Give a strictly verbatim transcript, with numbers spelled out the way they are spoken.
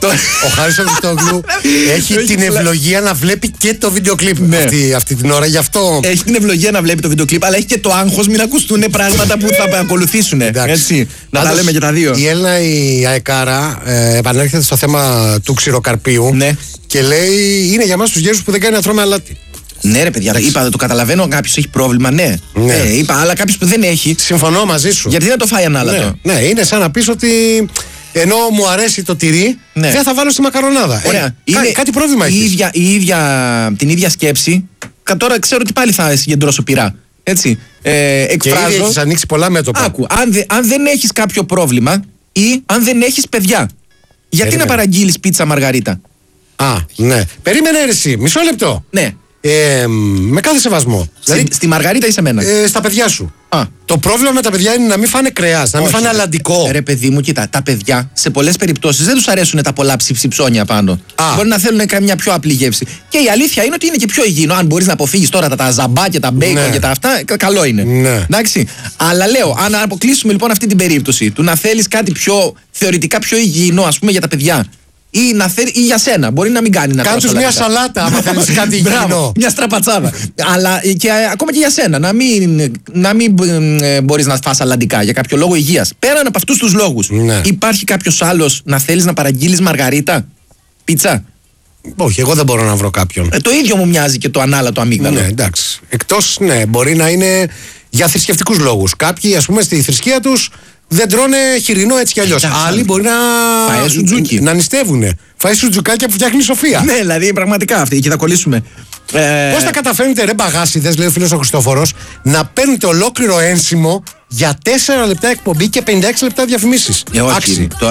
Ο Χάρης ο Χριστόγλου έχει την ευλογία να βλέπει και το βίντεο κλιπ αυτή, αυτή την ώρα. Γι' αυτό. Έχει την ευλογία να βλέπει το βίντεο κλιπ, αλλά έχει και το άγχος μην ακουστούν πράγματα που θα ακολουθήσουν. Έτσι. Να τα λέμε και τα δύο. Η Έλληνα η Αεκάρα ε, επανέρχεται στο θέμα του ξηροκαρπίου και λέει είναι για μας τους γέρους που δεν κάνει να τρώμε αλάτι. Ναι, ρε παιδιά, είπα, το καταλαβαίνω. Κάποιος έχει πρόβλημα, ναι. ναι. Ε, είπα, αλλά κάποιος που δεν έχει. Συμφωνώ μαζί σου. Γιατί δεν το φάει ανάλατο. Ναι, ναι, είναι σαν να πεις ότι ενώ μου αρέσει το τυρί, ναι. δεν θα βάλω στη μακαρονάδα. Ωραία. Ε, είναι κά, κάτι πρόβλημα η έχεις. Ίδια, η ίδια, την ίδια σκέψη. Τώρα ξέρω ότι πάλι θα συγκεντρώσω πειρά. Έτσι. Ε, εκφράζω. Και ήδη έχεις ανοίξει πολλά μέτωπα. Άκου, αν, δε, αν δεν έχεις κάποιο πρόβλημα ή αν δεν έχεις παιδιά, γιατί Περίμενε. να παραγγείλεις πίτσα μαργαρίτα. Α, ναι. Περίμενε ρε εσύ, μισό λεπτό. Ναι. Ε, με κάθε σεβασμό. Στη, δηλαδή, στη Μαργαρίτα ή σε μένα. Ε, στα παιδιά σου. Α. Το πρόβλημα με τα παιδιά είναι να μην φάνε κρέας, να μην φάνε αλαντικό. Ρε παιδί μου, κοίτα, τα παιδιά σε πολλές περιπτώσεις δεν τους αρέσουν τα πολλά ψιψιψώνια πάνω. Α. Μπορεί να θέλουν μια πιο απλή γεύση. Και η αλήθεια είναι ότι είναι και πιο υγιεινό. Αν μπορείς να αποφύγεις τώρα τα, τα ζαμπά και τα μπέικον ναι. και τα αυτά, καλό είναι. Ναι. Εντάξει. Αλλά λέω, αν αποκλείσουμε λοιπόν αυτή την περίπτωση του να θέλεις κάτι πιο θεωρητικά πιο υγιεινό, ας πούμε για τα παιδιά. Ή, να θέλει, ή για σένα. Μπορεί να μην κάνει να Κάνε τους μια σαλάτα, άμα θέλεις κάτι υγιεινό. Μια στραπατσάδα. Αλλά και, ακόμα και για σένα. Να μην, να μην ε, μπορείς να φας αλαντικά για κάποιο λόγο υγείας. Πέραν από αυτούς τους λόγους, ναι. υπάρχει κάποιος άλλος να θέλεις να παραγγείλεις μαργαρίτα, πίτσα? Όχι, εγώ δεν μπορώ να βρω κάποιον. Ε, το ίδιο μου μοιάζει και το ανάλατο αμύγδαλο. Ναι, εντάξει. Εκτός, ναι, μπορεί να είναι για θρησκευτικούς λόγους. Κάποιοι, ας πούμε, στη θρησκεία τους δεν τρώνε χοιρινό έτσι κι αλλιώς. Άλλοι μπορεί να. Φαέ σουτζούκι. Να νηστεύουνε. Φαέ σουτζουκάκια που φτιάχνει η Σοφία. Ναι, δηλαδή πραγματικά αυτή. Και θα κολλήσουμε. Ε... Πώς θα καταφέρνετε, ρε μπαγάσιδες, λέει ο φίλος ο Χριστόφορος, να παίρνετε ολόκληρο ένσημο για τέσσερα λεπτά εκπομπή και πενήντα έξι λεπτά διαφημίσεις. Ε, όχι,